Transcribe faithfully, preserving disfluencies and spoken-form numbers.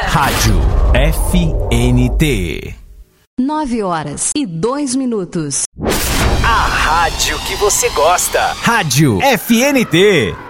Rádio F N T. Nove horas e dois minutos. A rádio que você gosta. Rádio F N T.